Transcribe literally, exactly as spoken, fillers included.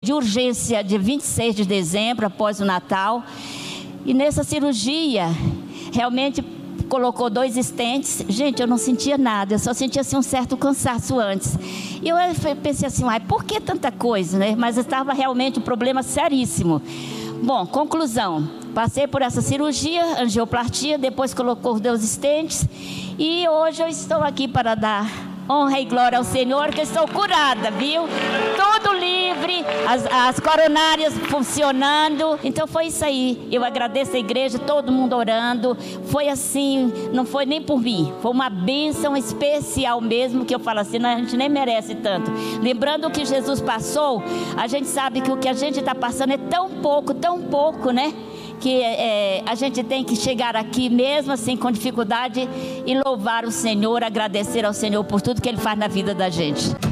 de urgência de vinte e seis de dezembro, após o Natal. E nessa cirurgia, realmente colocou dois estentes. Gente, eu não sentia nada, eu só sentia assim, um certo cansaço antes. E eu pensei assim, ai, por que tanta coisa, né? Mas estava realmente um problema seríssimo. Bom, conclusão, passei por essa cirurgia, angioplastia, depois colocou os dois estentes. E hoje eu estou aqui para dar honra e glória ao Senhor, que eu estou curada, viu? Tudo livre, as, as coronárias funcionando. Então foi isso aí. Eu agradeço a igreja, todo mundo orando. Foi assim, não foi nem por mim. Foi uma bênção especial mesmo, que eu falo assim, a gente nem merece tanto. Lembrando o que Jesus passou, a gente sabe que o que a gente está passando é tão pouco, tão pouco, né? Que é, a gente tem que chegar aqui mesmo assim com dificuldade e louvar o Senhor, agradecer ao Senhor por tudo que Ele faz na vida da gente.